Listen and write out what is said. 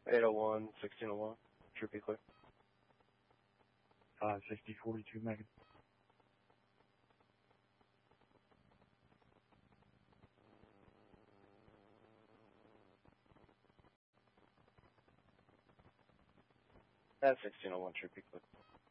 801, 1601, should be clear. 560, 42 Megan. And 1601 should be clear.